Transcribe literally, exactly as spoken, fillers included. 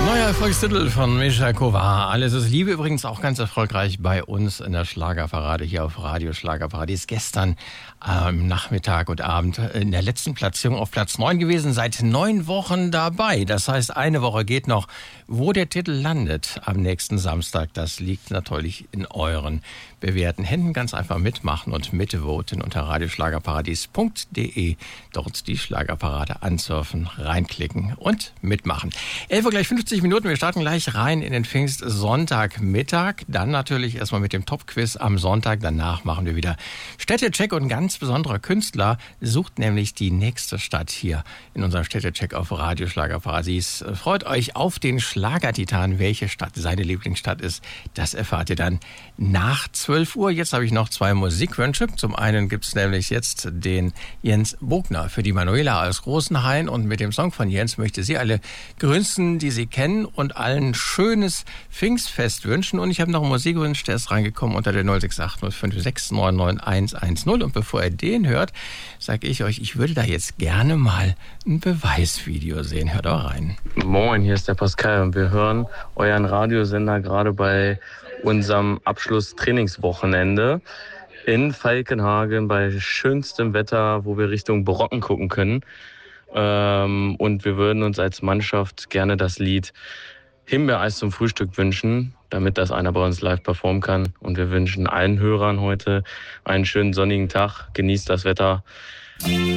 Neuer Erfolgstitel von Mischa Kovar. Alles ist Liebe, übrigens auch ganz erfolgreich bei uns in der Schlagerparade hier auf Radio Schlagerparade. Ist gestern am ähm, Nachmittag und Abend in der letzten Platzierung auf Platz neun gewesen, seit neun Wochen dabei. Das heißt, eine Woche geht noch. Wo der Titel landet am nächsten Samstag, das liegt natürlich in euren bewährten Händen. Ganz einfach mitmachen und mitvoten unter radioschlagerparadies punkt de. Dort die Schlagerparade ansurfen, reinklicken und mitmachen. elf Uhr gleich fünfzig Minuten. Wir starten gleich rein in den Pfingstsonntagmittag. Dann natürlich erstmal mit dem Top-Quiz am Sonntag. Danach machen wir wieder Städtecheck und ein ganz besonderer Künstler sucht nämlich die nächste Stadt hier in unserem Städtecheck auf Radio Schlagerparadies. Freut euch auf den Schlagertitan. Welche Stadt seine Lieblingsstadt ist, das erfahrt ihr dann nach zwölf Uhr. Jetzt habe ich noch zwei Musikwünsche. Zum einen gibt es nämlich jetzt den Jens Bogner für die Manuela aus Großenhain. Und mit dem Song von Jens möchte sie alle grüßen, die sie kennen und allen schönes Pfingstfest wünschen. Und ich habe noch einen Musikwunsch, der ist reingekommen unter der null sechs acht null fünf sechs neun neun eins eins null. Und bevor ihr den hört, sage ich euch, ich würde da jetzt gerne mal ein Beweisvideo sehen. Hört auch rein. Moin, hier ist der Pascal und wir hören euren Radiosender gerade bei unserem Abschlusstrainingswochenende in Falkenhagen bei schönstem Wetter, wo wir Richtung Brocken gucken können. Ähm, und wir würden uns als Mannschaft gerne das Lied Himbeereis zum Frühstück wünschen, damit das einer bei uns live performen kann. Und wir wünschen allen Hörern heute einen schönen sonnigen Tag. Genießt das Wetter.